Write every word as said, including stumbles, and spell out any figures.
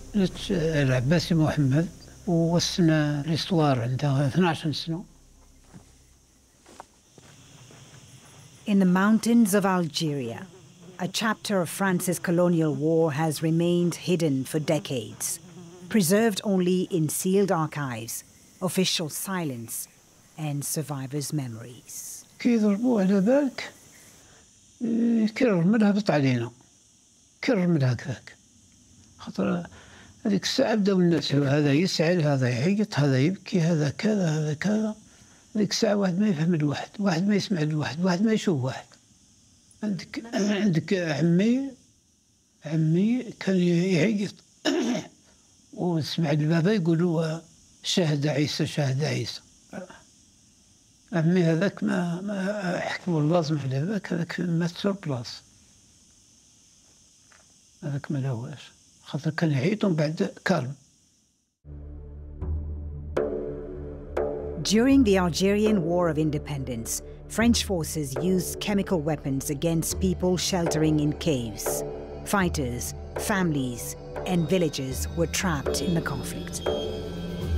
العباسي محمد ووصلنا ليستوار عنده اثناش سنة. In the mountains of Algeria, a chapter of France's colonial war has remained hidden for decades, preserved only in sealed archives, official silence, and survivors' memories. كي يضربوا على بالك كيرملها هبط علينا، كيرملها هكاك، خاطر هذيك الساعة بداو الناس هذا يسعل هذا يعيط هذا يبكي هذا كذا هذا كذا. هذيك الساعة واحد ما يفهم الواحد، واحد ما يسمع الواحد، واحد ما يشوف واحد. عندك عندك عمي عمي كان يعيط وسمع البابا يقولوا شاهد عيسى شاهد عيسى. عمي هذاك ما ما حكموا اللازم على هذاك، هذاك مات سور بلاص، هذاك ما لاواش خاطر كان يعيط ومن بعد كالم. During the Algerian War of Independence, French forces used chemical weapons against people sheltering in caves. Fighters, families, and villagers were trapped in the conflict.